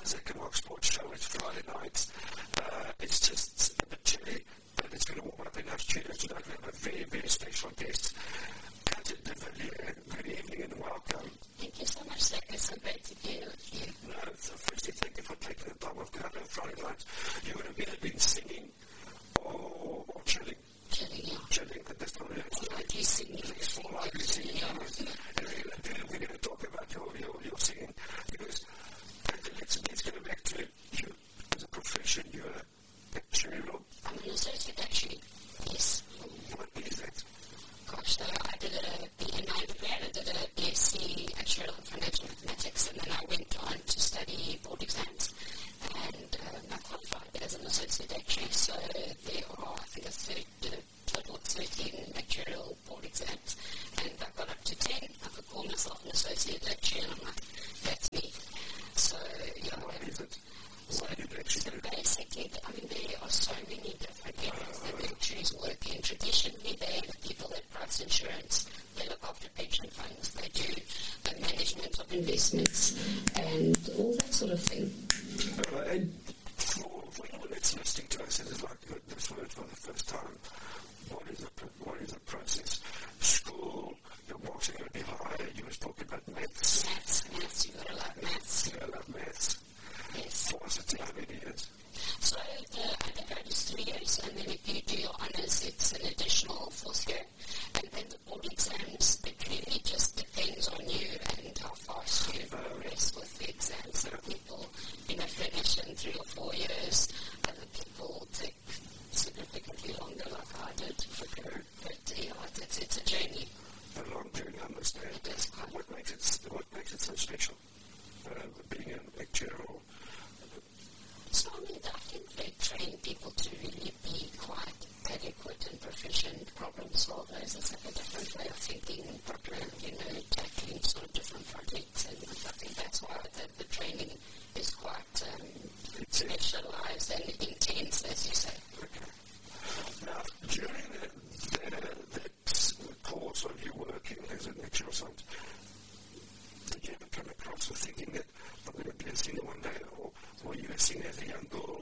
Zac and Mark Sports Show. It's Friday night. It's just a bit chilly, but it's going to warm up in our studio tonight. We have a very, very special guest, Katja de Villiers. Good evening and welcome. Thank you so much, Zac. It's so great to be with you. No, so firstly, thank you for taking the time off to have a Friday night. You would have either been singing or chilling. Chilling, yeah. Chilling, but that's not really. I do sing. It's more like singing. We're going to talk about your singing because let's get back to you as a profession. You're a actuarial. I'm an associate actuary, yes. What is that? Gosh, so I did a BA in undergrad, I did a BSc Actuarial and Financial Mathematics, and then I went on to study board exams, and I qualified as an associate actuary, so there are, I think, a total of 13 actuarial board exams, and I got up to 10. I could call myself an associate actuary, and I'm like, that's me. So, yeah. What is it? So basically, I mean, there are so many different areas that actuaries work in. Traditionally, they're the people that price insurance, they look after pension funds, they do the management of investments, and all that sort of thing. And for anyone that's listening to us and is like, heard this word for the first time, what is the process? School, your marks are going to be higher, you were talking about maths. Maths, you've got to love maths. You love maths. Yes. What was it, how many years? So the undergrad is 3 years, and then if you do your honours, it's an additional 4th year. And then the board exams, it really just depends on you and how fast you progress with the exams. Some people, finish in 3 or 4 years. Other people take significantly longer, like I did. Okay. But yeah, it's a journey. A long journey, I understand. It is quite. What makes it so special? Being an actuarial. So I think they train people to really be quite adequate and proficient problem solvers. It's like a different way of thinking, tackling sort of different projects, and I think that's why the training is quite specialized, and